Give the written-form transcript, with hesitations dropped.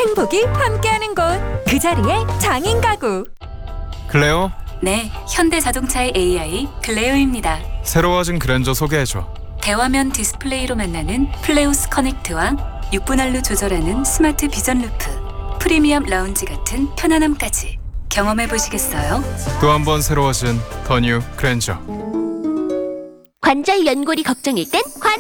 행복이 함께하는 곳, 그 자리에 장인 가구. 클레오, 네, 현대자동차의 AI 클레오입니다. 새로워진 그랜저 소개해줘. 대화면 디스플레이로 만나는 플레우스 커넥트와 6분할로 조절하는 스마트 비전 루프, 프리미엄 라운지 같은 편안함까지 경험해 보시겠어요? 또 한 번 새로워진 더 뉴 그랜저. 관절 연골이 걱정일 땐